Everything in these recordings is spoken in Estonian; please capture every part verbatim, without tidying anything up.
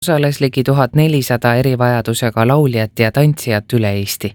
osales ligi tuhat nelisada erivajadusega lauljat ja tantsijat üle Eesti.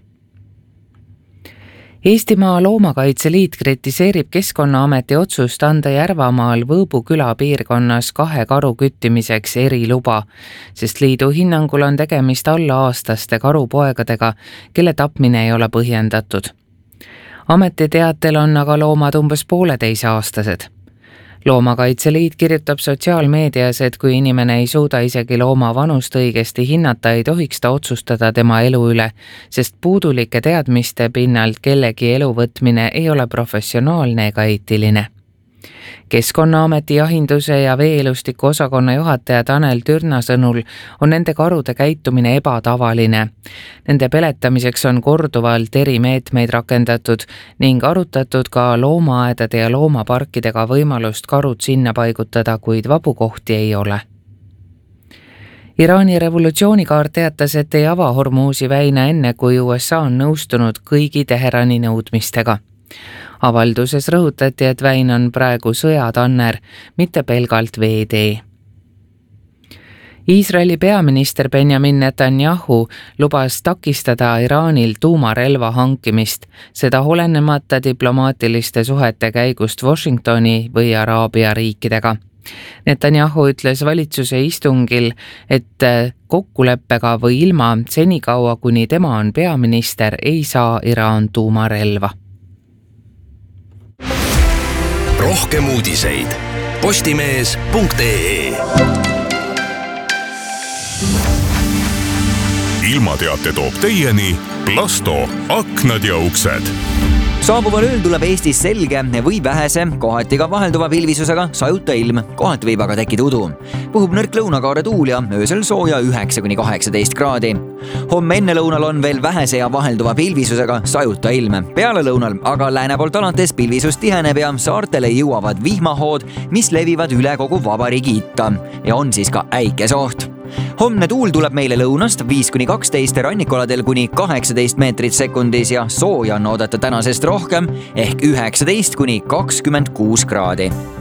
Eestimaa Loomakaitse Liit kritiseerib Keskkonnaameti otsust anda Järvamaal Võõbu küla piirkonnas kahe karu küttimiseks eriluba, sest liidu hinnangul on tegemist alla-aastaste karupoegadega, kelle tapmine ei ole põhjendatud. Ameti teatel on aga loomad umbes pooleteise aastased. Loomakaitse Liit kirjutab sotsiaalmeedias, et kui inimene ei suuda isegi looma vanust õigesti hinnata, ei tohiks ta otsustada tema elu üle, sest puudulike teadmiste pinnalt kellegi elu võtmine ei ole professionaalne ega eetiline. Keskkonnaameti jahinduse ja veeelustiku osakonna juhataja Tanel Türna sõnul on nende karude käitumine ebatavaline. Nende peletamiseks on korduvalt erimeetmeid rakendatud ning arutatud ka loomaaedade ja loomaparkidega võimalust karud sinna paigutada, kuid vabu kohti ei ole. Iraani revolutsioonikaart teatas, et ei ava Hormuzi väina enne, kui U S A on nõustunud kõigi Teherani nõudmistega. Avalduses rõhutati, et väin on praegu sõjatanner, mitte pelgalt veetee. Iisraeli peaminister Benjamin Netanyahu lubas takistada Iraanil tuumarelva hankimist, seda olenemata diplomaatiliste suhete käigust Washingtoni või Araabia riikidega. Netanyahu ütles valitsuse istungil, et kokkuleppega või ilma senikaua, kuni tema on peaminister, ei saa Iraan tuumarelva. Rohkem uudiseid postimees punkt ee. Ilmateate toob teieni Plasto aknad ja uksed. Saabuval ööl tuleb Eestis selge või vähese, kohati ka vahelduva pilvisusega sajuta ilm, kohati võib aga tekkida udu. Puhub nõrk lõunakaare tuul ja öösel sooja üheksa kuni kaheksateist kraadi. Homme enne lõunal on veel vähese ja vahelduva pilvisusega sajuta ilm. Peale lõunal aga lääne poolt alates pilvisus tiheneb ja saartele jõuavad vihmahood, mis levivad üle kogu vabariigi itta ja on siis ka äikesoht. Homne tuul tuleb meile lõunast viis kuni kaksteist, rannikualadel kuni kaheksateist meetrit sekundis ja sooja on oodata tänasest rohkem ehk üheksateist kuni kakskümmend kuus kraadi.